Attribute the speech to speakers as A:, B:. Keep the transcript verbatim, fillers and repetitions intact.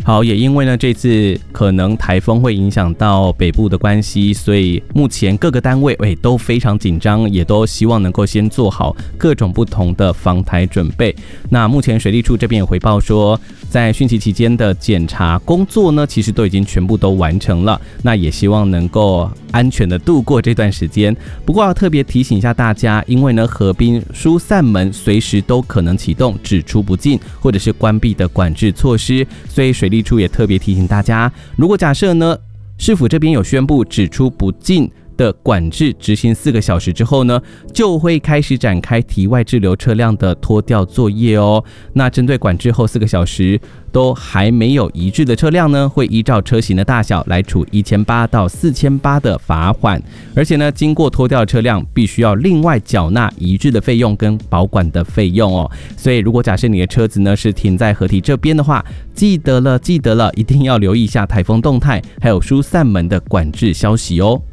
A: 好，也因为呢这次可能台风会影响到北部的关系，所以目前各个单位诶都非常紧张，也都希望能够先做好各种不同的防台准备。那目前水利处这边也回报说，在汛期期间的检查工作呢，其实都已经全部都完成了，那也希望能够安全的度过这段时间。不过要特别提醒一下大家，因为呢河滨疏散门随时都可能启动只出不进或者是关闭的管制措施，所以水利处也特别提醒大家，如果假设呢市府这边有宣布只出不进的管制执行四个小时之后呢，就会开始展开堤外滞留车辆的拖吊作业哦。那针对管制后四个小时都还没有移置的车辆呢，会依照车型的大小来处一千八到四千八的罚款，而且呢，经过拖吊的车辆必须要另外缴纳移置的费用跟保管的费用哦。所以如果假设你的车子呢是停在河堤这边的话，记得了，记得了，一定要留意一下台风动态，还有疏散门的管制消息哦。